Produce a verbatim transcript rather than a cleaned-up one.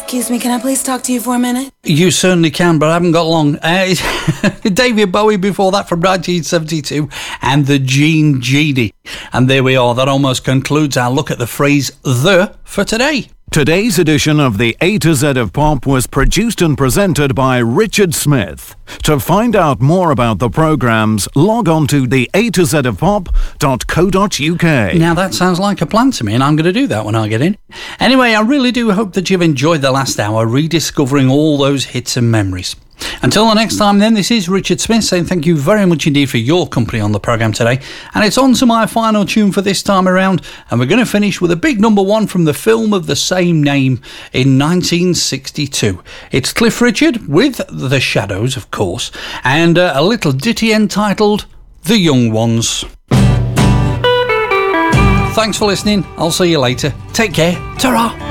Excuse me, can I please talk to you for a minute? You certainly can, but I haven't got long. Uh, David Bowie before that from nineteen seventy-two and the Gene Genie. And there we are. That almost concludes our look at the phrase the for today. Today's edition of the A to Z of Pop was produced and presented by Richard Smith. To find out more about the programmes, log on to the A to Z of Pop dot co dot uk. Now that sounds like a plan to me, and I'm going to do that when I get in. Anyway, I really do hope that you've enjoyed the last hour rediscovering all those hits and memories. Until the next time then, this is Richard Smith saying thank you very much indeed for your company on the programme today. And it's on to my final tune for this time around, and we're going to finish with a big number one from the film of the same name in nineteen sixty-two. It's Cliff Richard with The Shadows, of course, and uh, a little ditty entitled The Young Ones. Thanks for listening. I'll see you later. Take care. Ta-ra!